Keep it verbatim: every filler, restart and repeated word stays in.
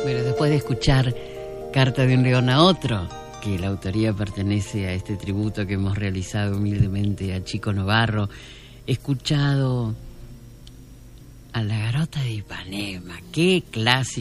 Bueno, después de escuchar Carta de un león a otro, que la autoría pertenece a este tributo que hemos realizado humildemente a Chico Novarro, he escuchado a La Garota de Ipanema, qué clásico.